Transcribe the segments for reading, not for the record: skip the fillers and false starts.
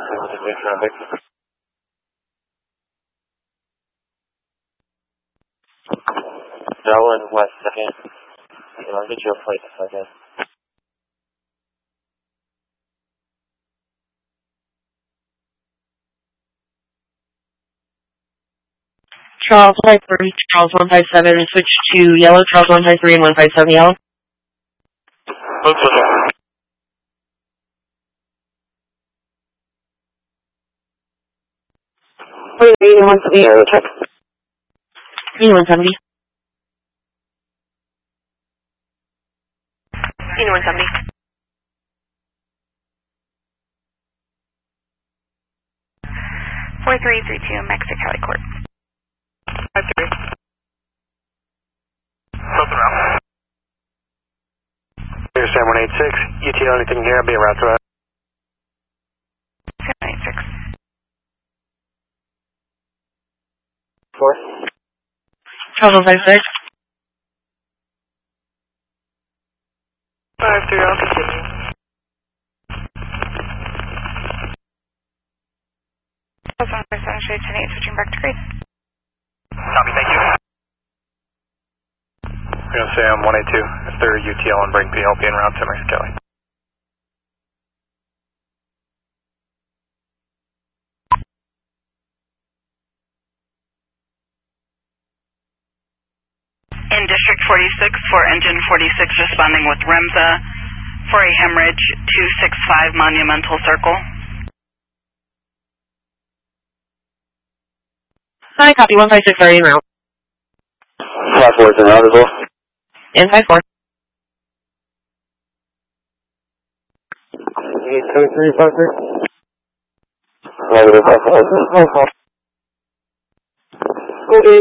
traffic. Darwin West 2nd. I'll get you a flight in a second. Charles 53, Charles 157, switch to yellow, Charles 153 and 157 yellow. Looks okay. Wait, 170 yellow, check. 170. 170. Mexicali Court. 53. Open route. Here's Sam 186. UTL anything here? I'll be around to that. 786. 4. Charles 156. 53, I'll continue. That's 157, straight 10-8, switching back to grade. Copy, thank you. We're going to say I'm 182. If they're UTL and bring PLP en route to Mexicali. In District 46 for Engine 46 responding with REMSA for a hemorrhage 265 Monumental Circle. Hi, copy 156 already en route. 54 is en route as well. And 54. 873, 53. Okay.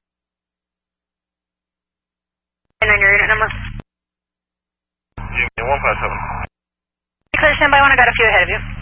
And then your unit number? Jimmy 157. Clear standby 1, I got a few ahead of you.